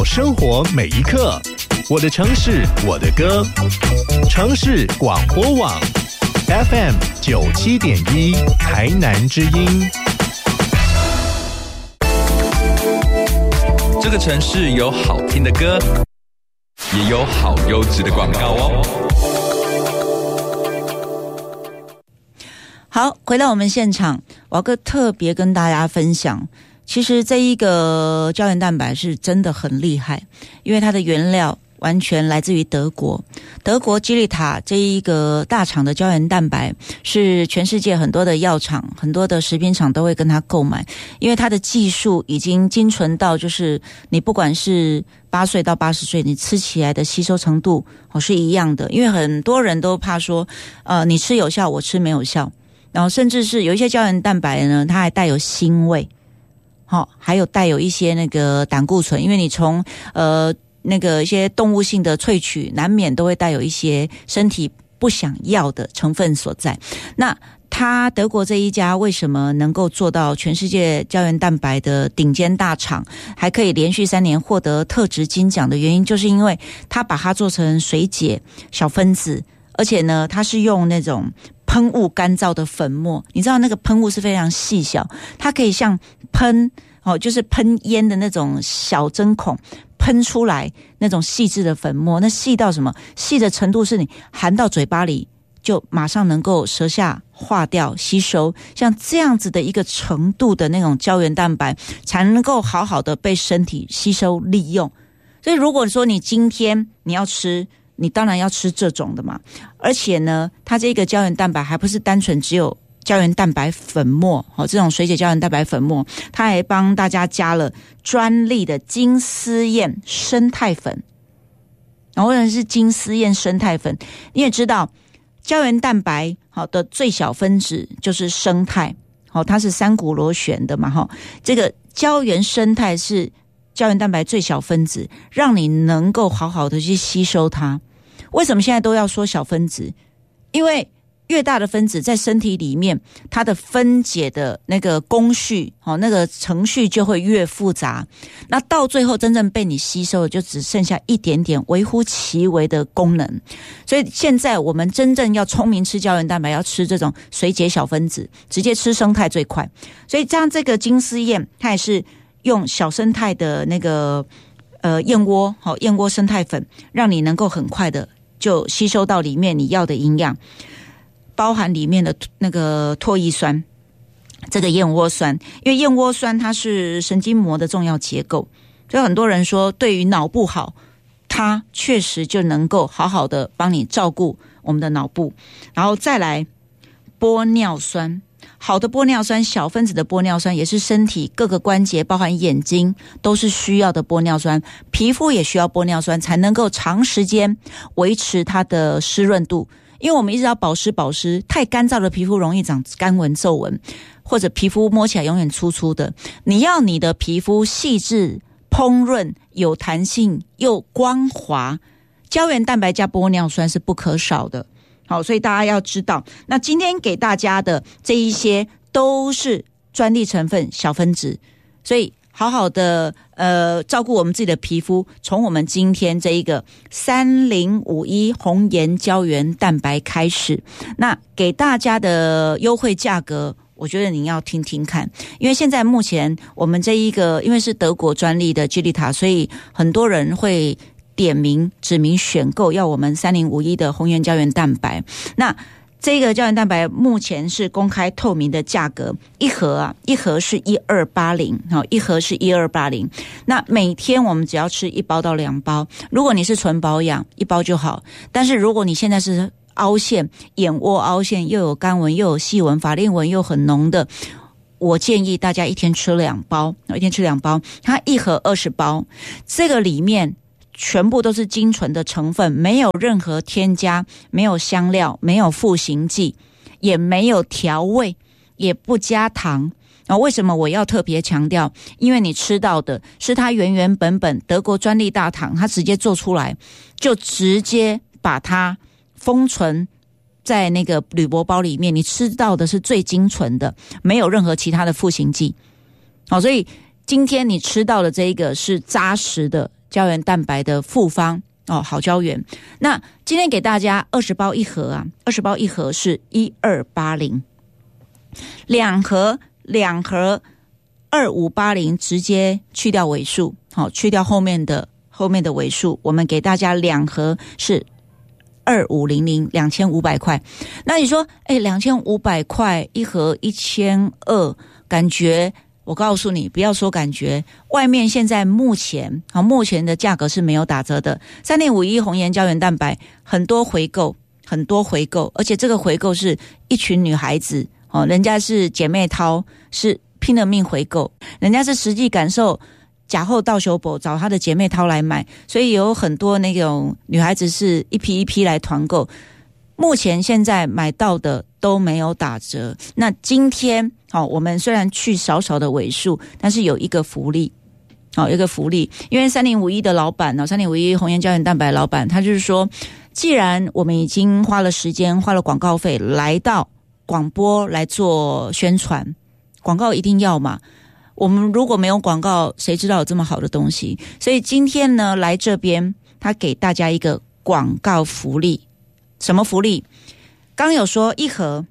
好生活每一刻。我的城市，我的歌。城市广播网 FM 97.1台南之音。 这个城市有好听的歌，也有好优质的广告哦。 好，回到我们现场，我要特别跟大家分享，其实这一个胶原蛋白是真的很厉害，因为它的原料完全来自于德国。德国基利塔这一个大厂的胶原蛋白是全世界很多的药厂、很多的食品厂都会跟它购买，因为它的技术已经精纯到就是你不管是8岁到80岁，你吃起来的吸收程度是一样的。因为很多人都怕说你吃有效，我吃没有效，然后甚至是有一些胶原蛋白呢，它还带有腥味，还有带有一些那个胆固醇，因为你从那个一些动物性的萃取，难免都会带有一些身体不想要的成分所在。那它德国这一家为什么能够做到全世界胶原蛋白的顶尖大厂，还可以连续3年获得特质金奖的原因，就是因为它把它做成水解小分子，而且呢，它是用那种喷雾干燥的粉末，你知道那个喷雾是非常细小，它可以像就是喷烟的那种小针孔喷出来那种细致的粉末，那细到什么？细的程度是你含到嘴巴里就马上能够舌下化掉吸收，像这样子的一个程度的那种胶原蛋白才能够好好的被身体吸收利用。所以如果说你今天你要吃，你当然要吃这种的嘛，而且呢，它这个胶原蛋白还不是单纯只有胶原蛋白粉末，这种水解胶原蛋白粉末，它还帮大家加了专利的金丝燕生态粉。然后为什么是金丝燕生态粉？你也知道胶原蛋白的最小分子就是生态，它是三股螺旋的嘛，这个胶原生态是胶原蛋白最小分子，让你能够好好的去吸收它。为什么现在都要说小分子？因为越大的分子在身体里面，它的分解的那个工序，那个程序就会越复杂，那到最后真正被你吸收的就只剩下一点点微乎其微的功能。所以现在我们真正要聪明吃胶原蛋白，要吃这种水解小分子，直接吃生态最快。所以像这个金丝燕，它也是用小生态的那个燕窝生态粉，让你能够很快的就吸收到里面你要的营养，包含里面的那个唾液酸，这个燕窝酸，因为燕窝酸它是神经膜的重要结构，所以很多人说对于脑部好，它确实就能够好好的帮你照顾我们的脑部。然后再来玻尿酸，好的玻尿酸，小分子的玻尿酸也是身体各个关节包含眼睛都是需要的玻尿酸，皮肤也需要玻尿酸才能够长时间维持它的湿润度。因为我们一直要保湿，太干燥的皮肤容易长干纹皱纹，或者皮肤摸起来永远粗粗的。你要你的皮肤细致烹润有弹性又光滑，胶原蛋白加玻尿酸是不可少的。好，所以大家要知道，那今天给大家的这一些都是专利成分小分子，所以好好的照顾我们自己的皮肤，从我们今天这一个3051红颜胶原蛋白开始。那给大家的优惠价格，我觉得你要听听看，因为现在目前我们这一个因为是德国专利的基利塔，所以很多人会点名指名选购要我们3051的红颜胶原蛋白。那这个胶原蛋白目前是公开透明的价格，一盒是1280，一盒是1280。那每天我们只要吃1包到2包，如果你是纯保养1包就好，但是如果你现在是凹陷、眼窝凹陷，又有干纹又有细纹，法令纹又很浓的，我建议大家一天吃2包，它一盒20包，这个里面全部都是精纯的成分，没有任何添加，没有香料，没有赋形剂，也没有调味，也不加糖。为什么我要特别强调？因为你吃到的是它原本德国专利大厂，它直接做出来，就直接把它封存在那个铝箔包里面，你吃到的是最精纯的，没有任何其他的赋形剂。所以今天你吃到的这一个是扎实的胶原蛋白的复方好胶原。那今天给大家20包一盒啊，20包一盒是1280，两盒2580，直接去掉尾数，去掉后面的尾数，我们给大家两盒是2500 2500块。那你说2500块一盒1200，感觉我告诉你，不要说感觉，外面现在目前的价格是没有打折的。3051红颜胶原蛋白很多回购，而且这个回购是一群女孩子人家是姐妹淘，是拼了命回购，人家是实际感受假后到修补，找她的姐妹淘来买，所以有很多那种女孩子是一批一批来团购。目前现在买到的都没有打折。那今天我们虽然去少少的尾数，但是有一个福利，因为3051的老板3051红颜胶原蛋白老板，他就是说，既然我们已经花了时间花了广告费来到广播来做宣传，广告一定要嘛，我们如果没有广告，谁知道有这么好的东西？所以今天呢，来这边他给大家一个广告福利。什么福利？刚有说一盒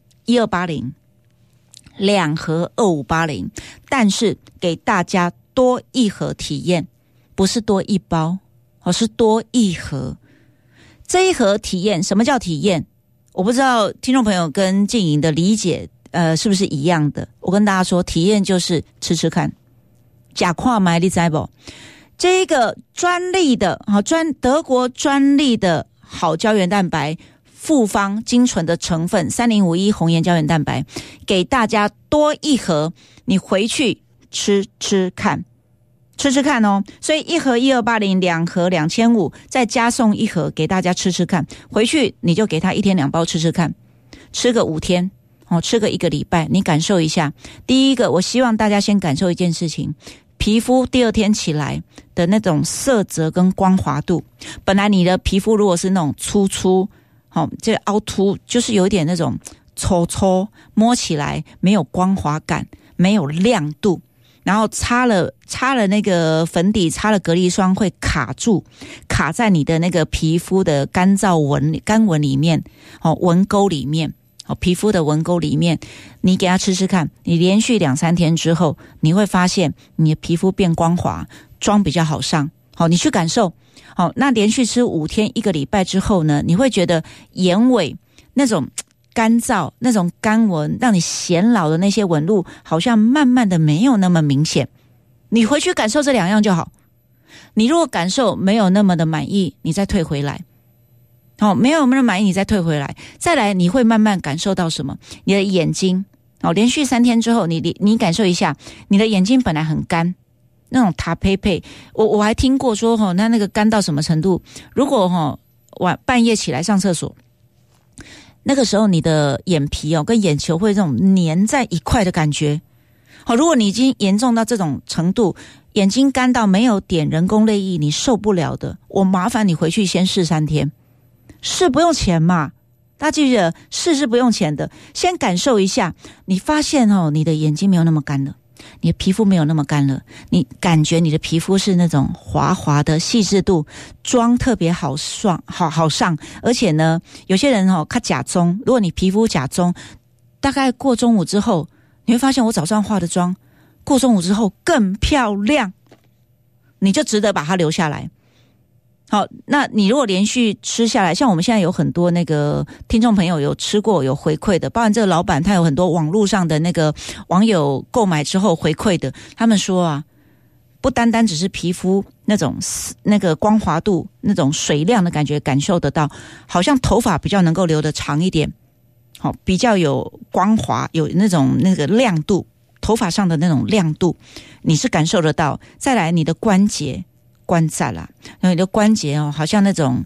1280，两盒2580，但是给大家多一盒体验，不是多一包，是多一盒。这一盒体验，什么叫体验？我不知道听众朋友跟静莹的理解是不是一样的。我跟大家说，体验就是吃吃看，假看买你知不？这一个专利的德国专利的好胶原蛋白复方精纯的成分3051红颜胶原蛋白，给大家多一盒，你回去吃吃看哦。所以一盒1280，两盒2500，再加送一盒给大家吃吃看。回去你就给他1天2包吃吃看，吃个5天吃个1个礼拜，你感受一下。第一个，我希望大家先感受一件事情，皮肤第二天起来的那种色泽跟光滑度。本来你的皮肤如果是那种粗这个凹凸，就是有一点那种粗，摸起来没有光滑感，没有亮度，然后擦了那个粉底，擦了隔离霜会卡在你的那个皮肤的干纹里面纹沟里面皮肤的纹沟里面。你给它吃吃看，你连续2-3天之后，你会发现你的皮肤变光滑，妆比较好上。你去感受。那连续吃5天1个礼拜之后呢，你会觉得眼尾那种干燥，那种干纹，让你显老的那些纹路好像慢慢的没有那么明显。你回去感受这2样就好。你如果感受没有那么的满意，你再退回来。没有那么满意，你再退回来。再来，你会慢慢感受到什么？你的眼睛连续3天之后，你感受一下，你的眼睛本来很干，那种塔佩佩，我还听过说那个干到什么程度？如果半夜起来上厕所，那个时候你的眼皮跟眼球会这种粘在一块的感觉。如果你已经严重到这种程度，眼睛干到没有点人工泪液你受不了的，我麻烦你回去先试3天，试不用钱嘛。大家记得试是不用钱的，先感受一下，你发现你的眼睛没有那么干了，你的皮肤没有那么干了，你感觉你的皮肤是那种滑滑的细致度，妆特别好上，而且呢，有些人看假棕，如果你皮肤假棕，大概过中午之后，你会发现我早上化的妆，过中午之后更漂亮，你就值得把它留下来。好，那你如果连续吃下来，像我们现在有很多那个听众朋友有吃过有回馈的，包含这个老板他有很多网络上的那个网友购买之后回馈的，他们说不单单只是皮肤那种那个光滑度，那种水亮的感觉感受得到，好像头发比较能够留得长一点，比较有光滑，有那种那个亮度，头发上的那种亮度你是感受得到。再来你的关节关在啦，你的关节好像那种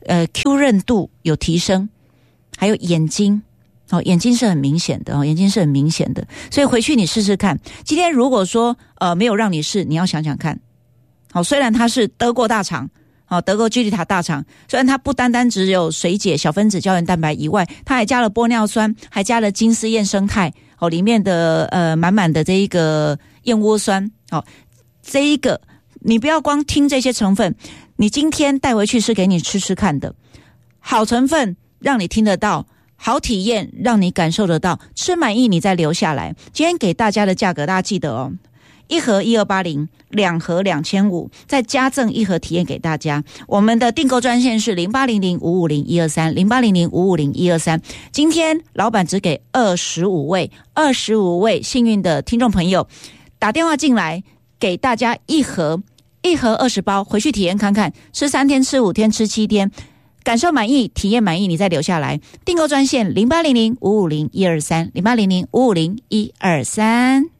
Q 韧度有提升，还有眼睛眼睛是很明显的所以回去你试试看。今天如果说没有让你试，你要想想看。虽然它是德国大厂德国居里塔大厂，虽然它不单单只有水解小分子胶原蛋白以外，它还加了玻尿酸，还加了金丝燕生态里面的满满的这一个燕窝酸这一个你不要光听这些成分，你今天带回去是给你吃吃看的，好成分让你听得到，好体验让你感受得到，吃满意你再留下来。今天给大家的价格大家记得哦，一盒1280，两盒2500，再加赠一盒体验给大家。我们的订购专线是0800550123 0800550123。今天老板只给25位幸运的听众朋友打电话进来，给大家一盒20包，回去体验看看，吃3天、吃5天、吃7天，感受满意、体验满意，你再留下来。订购专线0800550123 0800550123。